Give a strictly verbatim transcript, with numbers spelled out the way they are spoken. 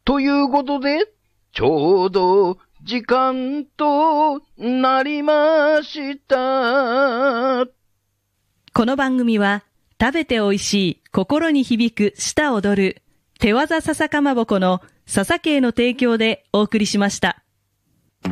ということで、ちょうど時間となりました。 この番組は、食べて美味しい、心に響く、舌踊る、手わざ笹かまぼこの笹系の提供でお送りしました。